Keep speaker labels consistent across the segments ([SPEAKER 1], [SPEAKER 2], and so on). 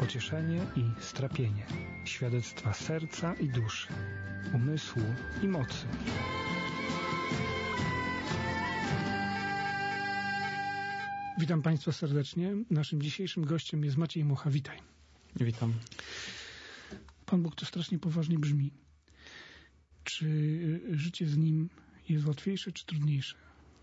[SPEAKER 1] pocieszenie i strapienie, świadectwa serca i duszy, umysłu i mocy. Witam Państwa serdecznie. Naszym dzisiejszym gościem jest Maciej Mucha. Witaj.
[SPEAKER 2] Witam.
[SPEAKER 1] Pan Bóg to strasznie poważnie brzmi. Czy życie z Nim jest łatwiejsze czy trudniejsze?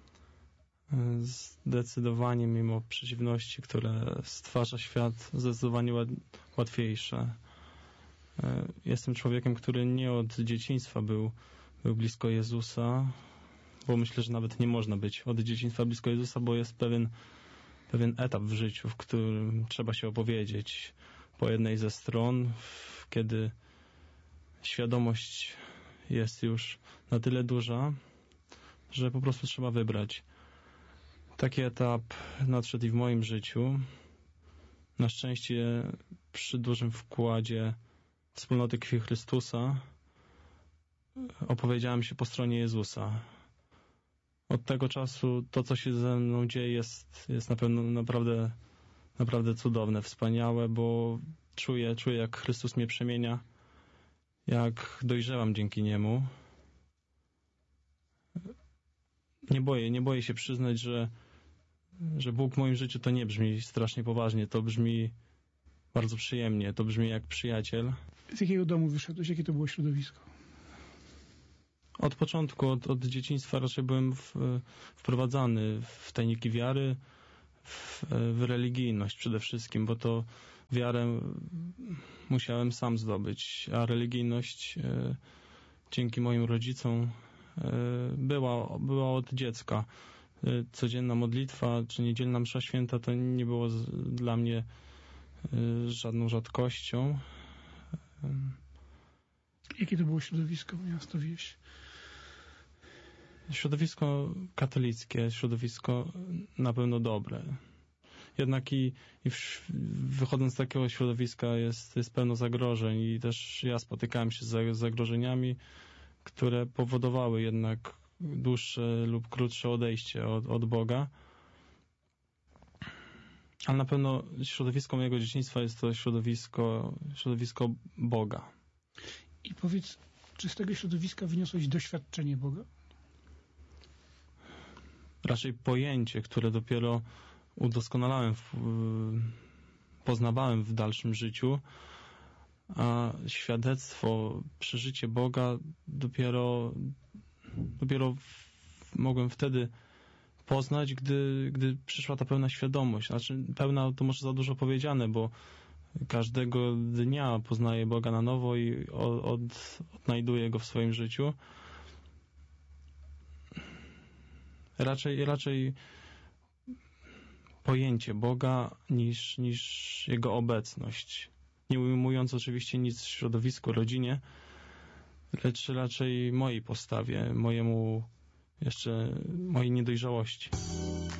[SPEAKER 2] Zdecydowanie, mimo przeciwności, które stwarza świat, zdecydowanie łatwiejsze. Jestem człowiekiem, który nie od dzieciństwa był blisko Jezusa, bo myślę, że nawet nie można być od dzieciństwa blisko Jezusa, bo jest pewien etap w życiu, w którym trzeba się opowiedzieć po jednej ze stron, kiedy świadomość jest już na tyle duża, że po prostu trzeba wybrać. Taki etap nadszedł i w moim życiu. Na szczęście przy dużym wkładzie wspólnoty krwi Chrystusa opowiedziałem się po stronie Jezusa. Od tego czasu to, co się ze mną dzieje, jest na pewno naprawdę cudowne, wspaniałe, bo czuję, jak Chrystus mnie przemienia, jak dojrzewam dzięki Niemu. Nie boję się przyznać, że Bóg w moim życiu to nie brzmi strasznie poważnie, to brzmi bardzo przyjemnie, to brzmi jak przyjaciel.
[SPEAKER 1] Z jakiego domu wyszedłeś? Jakie to było środowisko?
[SPEAKER 2] Od początku, od dzieciństwa raczej byłem wprowadzany w tajniki wiary, w religijność przede wszystkim, bo to wiarę musiałem sam zdobyć, a religijność dzięki moim rodzicom była od dziecka. Codzienna modlitwa czy niedzielna msza święta to nie było dla mnie żadną rzadkością.
[SPEAKER 1] Jakie to było środowisko, miasto, wieś?
[SPEAKER 2] Środowisko katolickie, środowisko na pewno dobre. Jednak i wychodząc z takiego środowiska jest pełno zagrożeń i też ja spotykałem się z zagrożeniami, które powodowały jednak dłuższe lub krótsze odejście od Boga. Ale na pewno środowisko mojego dzieciństwa jest to środowisko Boga.
[SPEAKER 1] I powiedz, czy z tego środowiska wyniosłeś doświadczenie Boga?
[SPEAKER 2] Raczej pojęcie, które dopiero udoskonalałem, poznawałem w dalszym życiu, a świadectwo, przeżycie Boga dopiero mogłem wtedy poznać, gdy przyszła ta pełna świadomość. Znaczy, pełna to może za dużo powiedziane, bo każdego dnia poznaję Boga na nowo i odnajduję Go w swoim życiu. Raczej pojęcie Boga niż Jego obecność. Nie ujmując oczywiście nic w środowisku, rodzinie, lecz raczej mojej postawie, mojej niedojrzałości.